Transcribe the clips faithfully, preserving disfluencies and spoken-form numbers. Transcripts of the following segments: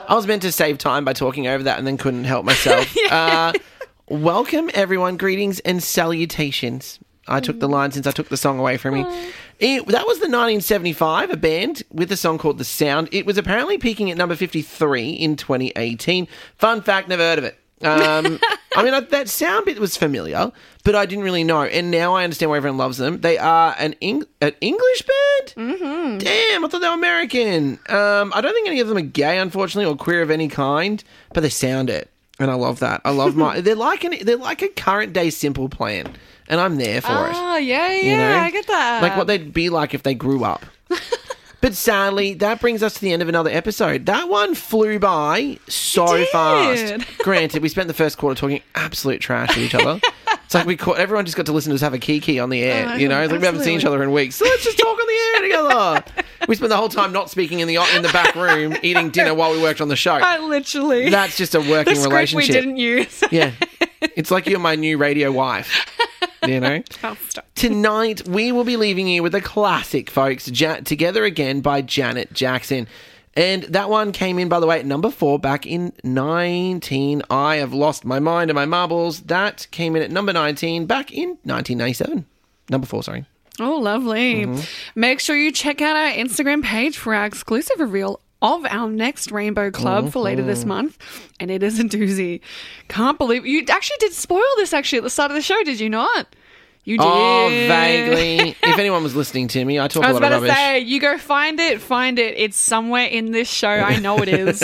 I was meant to save time by talking over that and then couldn't help myself. yeah. uh, welcome, everyone. Greetings and salutations. I took the line since I took the song away from me. It, that was the nineteen seventy-five, a band with a song called The Sound. It was apparently peaking at number fifty-three in twenty eighteen. Fun fact, never heard of it. Um, I mean, that sound bit was familiar, but I didn't really know. And now I understand why everyone loves them. They are an, Eng- an English band? Mm-hmm. Damn, I thought they were American. Um, I don't think any of them are gay, unfortunately, or queer of any kind, but they sound it. And I love that. I love my... they're like an, they're like a current day Simple Plan. And I'm there for oh, it. Oh, yeah, yeah, you know? I get that. Like what they'd be like if they grew up. But sadly, that brings us to the end of another episode. That one flew by so fast. Granted, we spent the first quarter talking absolute trash to each other. It's like we caught, everyone just got to listen to us have a kiki on the air, oh, you know? It's like we haven't seen each other in weeks. So let's just talk on the air together. We spent the whole time not speaking in the in the back room, eating dinner while we worked on the show. I literally. That's just a working the script relationship. we didn't use. Yeah. It's like you're my new radio wife. You know? I'll stop. Tonight, we will be leaving you with a classic, folks, ja- Together Again by Janet Jackson. And that one came in, by the way, at number four back in nineteen. I have lost my mind and my marbles. That came in at number nineteen back in nineteen ninety-seven. Number four, sorry. Oh, lovely. Mm-hmm. Make sure you check out our Instagram page for our exclusive reveal of our next Rainbow Club mm-hmm. for later this month. And it is a doozy. Can't believe... You actually did spoil this, actually, at the start of the show, did you not? You did. Oh, vaguely. If anyone was listening to me, I talk I a lot of rubbish. I was about to say, you go find it, find it. It's somewhere in this show. I know it is.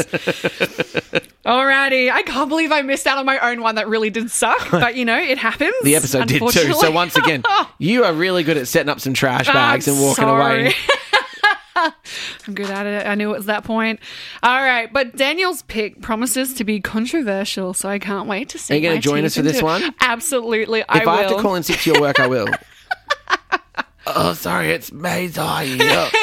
Alrighty. I can't believe I missed out on my own one that really did suck. But, you know, it happens. The episode did too. So once again, you are really good at setting up some trash bags I'm and walking sorry. away. I'm good at it. I knew it was that point. All right, but Daniel's pick promises to be controversial, so I can't wait to see. Are you going to join us for this one? Absolutely, I if will. If I have to call in sick to your work, I will. Oh, sorry, it's Maisie.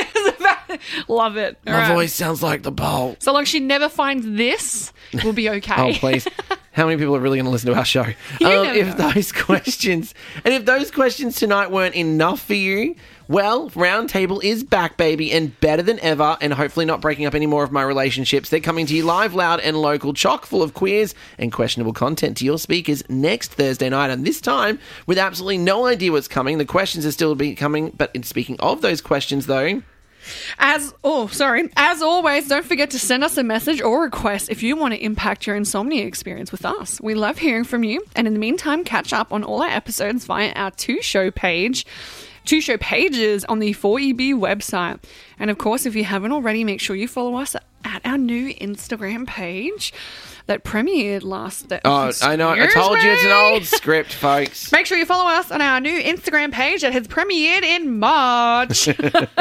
Love it. All My right. voice sounds like the bowl. So long as she never finds this, we'll be okay. Oh, please. How many people are really going to listen to our show? You um, never if know. those questions, and if those questions tonight weren't enough for you, well, Roundtable is back, baby, and better than ever, and hopefully not breaking up any more of my relationships. They're coming to you live, loud, and local, chock full of queers and questionable content to your speakers next Thursday night, and this time with absolutely no idea what's coming. The questions are still be coming, but in speaking of those questions, though... As oh sorry, as always, don't forget to send us a message or request if you want to impact your insomnia experience with us. We love hearing from you, and in the meantime, catch up on all our episodes via our two show page, two show pages on the four E B website. And of course, if you haven't already, make sure you follow us at our new Instagram page that premiered last Thursday. Oh, I know. I told you it's an old script, folks. Make sure you follow us on our new Instagram page that has premiered in March.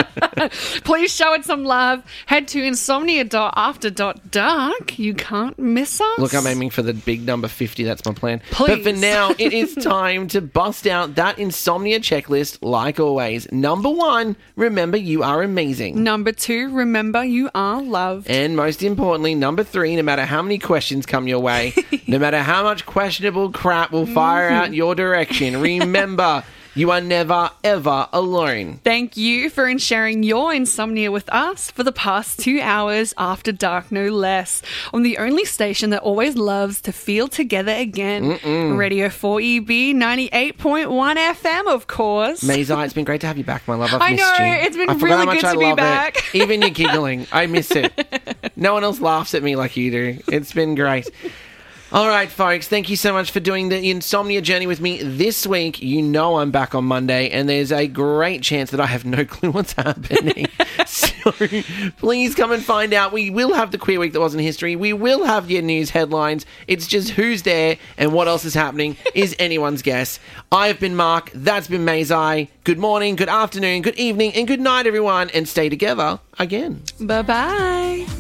Please show it some love. Head to insomnia dot after dot dark. You can't miss us. Look, I'm aiming for the big number fifty. That's my plan. Please. But for now, it is time to bust out that insomnia checklist like always. Number one, remember you are amazing. Number two, remember you are loved. And most importantly, number three, no matter how many questions come your way, no matter how much questionable crap will fire out your direction, remember, you are never, ever alone. Thank you for sharing your insomnia with us for the past two hours after dark, no less, on the only station that always loves to feel together again. Mm-mm. Radio four E B ninety-eight point one F M, of course. Maisie, it's been great to have you back, my love. I've I missed know, you. it's been I really how much good I to be love back. It. Even you giggling. I miss it. No one else laughs at me like you do. It's been great. All right, folks, thank you so much for doing the insomnia journey with me this week. You know I'm back on Monday, and there's a great chance that I have no clue what's happening. So please come and find out. We will have the Queer Week That Wasn't History. We will have your news headlines. It's just who's there and what else is happening is anyone's guess. I've been Mark. That's been Maisie. Good morning, good afternoon, good evening, and good night, everyone, and stay together again. Bye-bye.